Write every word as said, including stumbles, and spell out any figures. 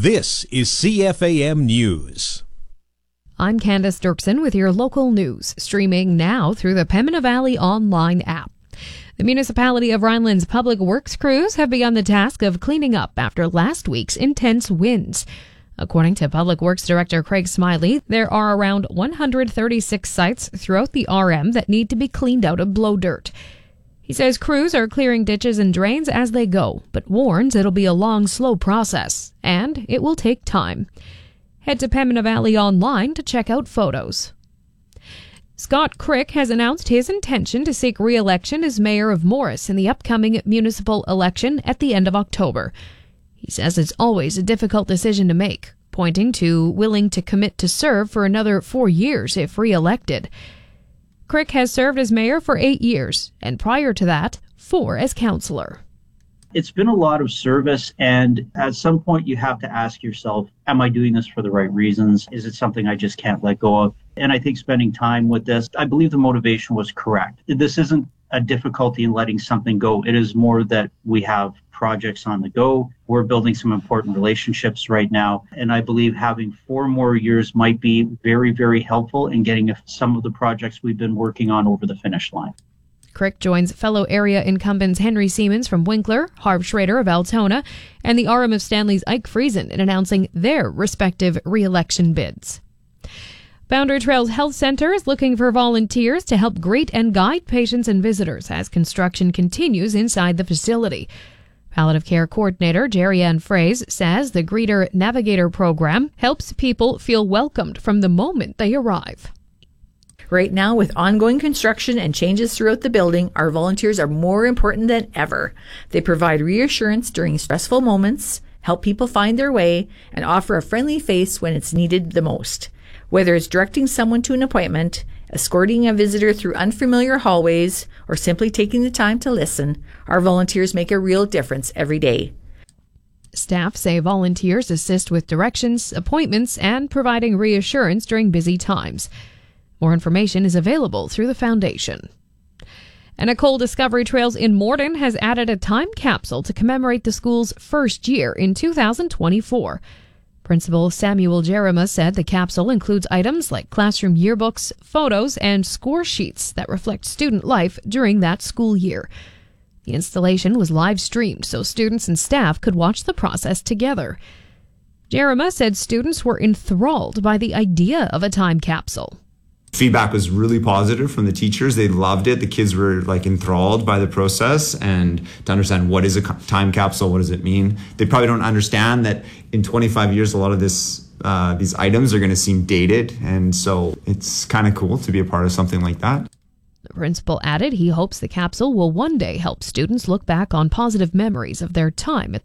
This is C F A M News. I'm Candace Dirksen with your local news, streaming now through the Pembina Valley online app. The municipality of Rhineland's public works crews have begun the task of cleaning up after last week's intense winds. According to Public Works Director Craig Smiley, there are around one hundred thirty-six sites throughout the R M that need to be cleaned out of blow dirt. He says crews are clearing ditches and drains as they go, but warns it'll be a long, slow process, and it will take time. Head to Pembina Valley Online to check out photos. Scott Crick has announced his intention to seek re-election as mayor of Morris in the upcoming municipal election at the end of October. He says it's always a difficult decision to make, pointing to willing to commit to serve for another four years if re-elected. Crick has served as mayor for eight years, and prior to that, four as councillor. It's been a lot of service, and at some point you have to ask yourself, am I doing this for the right reasons? Is it something I just can't let go of? And I think spending time with this, I believe the motivation was correct. This isn't a difficulty in letting something go. It is more that we have projects on the go. We're building some important relationships right now. And I believe having four more years might be very, very helpful in getting some of the projects we've been working on over the finish line. Crick joins fellow area incumbents Henry Siemens from Winkler, Harv Schrader of Altona, and the R M of Stanley's Ike Friesen in announcing their respective re-election bids. Boundary Trails Health Centre is looking for volunteers to help greet and guide patients and visitors as construction continues inside the facility. Palliative Care Coordinator Jerry Ann Fraze says the Greeter Navigator program helps people feel welcomed from the moment they arrive. Right now, with ongoing construction and changes throughout the building, our volunteers are more important than ever. They provide reassurance during stressful moments, help people find their way, and offer a friendly face when it's needed the most. Whether it's directing someone to an appointment, escorting a visitor through unfamiliar hallways, or simply taking the time to listen, our volunteers make a real difference every day. Staff say volunteers assist with directions, appointments, and providing reassurance during busy times. More information is available through the foundation. And Ecole Discovery Trails in Morden has added a time capsule to commemorate the school's first year in two thousand twenty-four. Principal Samuel Jerema said the capsule includes items like classroom yearbooks, photos, and score sheets that reflect student life during that school year. The installation was live streamed so students and staff could watch the process together. Jerema said students were enthralled by the idea of a time capsule. Feedback was really positive from the teachers. They loved it. The kids were like enthralled by the process and to understand what is a time capsule, what does it mean. They probably don't understand that in twenty-five years, a lot of this, uh, these items are going to seem dated. And so it's kind of cool to be a part of something like that. The principal added he hopes the capsule will one day help students look back on positive memories of their time at